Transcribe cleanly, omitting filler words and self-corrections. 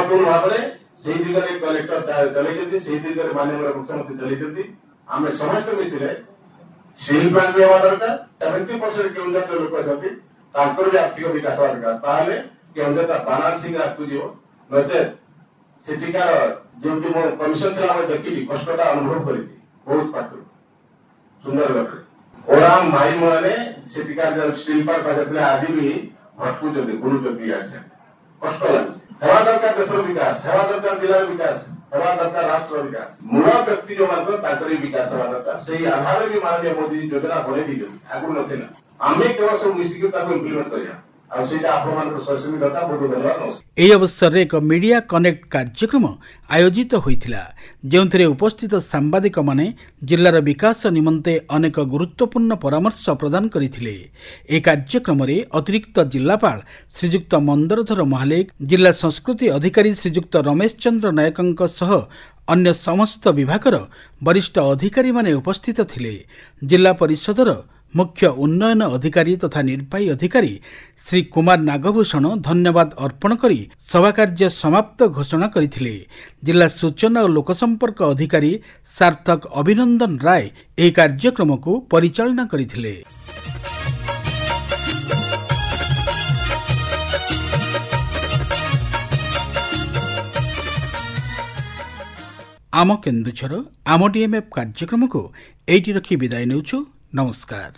Successful भाव में से दिगरे कलेक्टर चलते से दिगरे माननीय मुख्यमंत्री चलते आम समस्त मिसिले स्टील प्लांट भी हवा दरकार 70% केउंझर लोक अच्छी भी आर्थिक विकास हवा दरकार केउंझर बालांसिंग आगे जीव नचेत सेठिकार जो मो कमिशन थी देखी कष्टा अनुभव कर बहुत पाख सुंदरगढ़ ओराम भाई मैंने सेठिकार स्टील प्लांट पास आज भी भटकुंट गुणुंट कष्ट लगे हवा दरकार देशर विकास हवा दरकार जिलार विकास हवा दरकार राष्ट्र विकास मूल व्यक्ति जो मात्र विकास हवा दरकार से आधार भी माननीय मोदी योजना बढ़े दी आगु ना आम केवल सब मिसिक इम्प्लीमेंट करा ଏହି ଅବସରରେ ଏକ ମିଡିଆ କନେକ୍ଟ କାର୍ଯ୍ୟକ୍ରମ ଆୟୋଜିତ ହୋଇଥିଲା ଯେଉଁଥିରେ ଉପସ୍ଥିତ ସାମ୍ବାଦିକମାନେ ଜିଲ୍ଲାର ବିକାଶ ନିମନ୍ତେ ଅନେକ ଗୁରୁତ୍ୱପୂର୍ଣ୍ଣ ପରାମର୍ଶ ପ୍ରଦାନ କରିଥିଲେ। ଏହି କାର୍ଯ୍ୟକ୍ରମରେ ଅତିରିକ୍ତ ଜିଲ୍ଲାପାଳ ଶ୍ରୀଯୁକ୍ତ ମନ୍ଦରଧର ମହାଲିକ ଜିଲ୍ଲା ସଂସ୍କୃତି ଅଧିକାରୀ ଶ୍ରୀଯୁକ୍ତ ରମେଶ ଚନ୍ଦ୍ର ନାୟକଙ୍କ ସହ ଅନ୍ୟ ସମସ୍ତ ବିଭାଗର ବରିଷ୍ଠ ଅଧିକାରୀମାନେ ଉପସ୍ଥିତ ଥିଲେ। ଜିଲ୍ଲା ପରିଷଦର मुख्य उन्नयन अधिकारी तथा निर्वाही अधिकारी श्री कुमार नागभूषण धन्यवाद अर्पण करी सभा कार्य समाप्त घोषणा करथिले। जिला सूचना और लोकसंपर्क अधिकारी सार्थक अभिनंदन राय ଏହି କାର୍ଯ୍ୟକ୍ରମକୁ ପରିଚାଳନା କରିଥିଲେ। आम केन्दुझर आम डीएमएफ कार्यक्रम को एटी रखी विदाय नेउछु। नमस्कार।